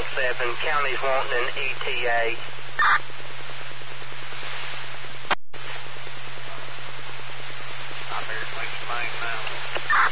7, county's wanting an ETA. I'm here at Lynch Main now.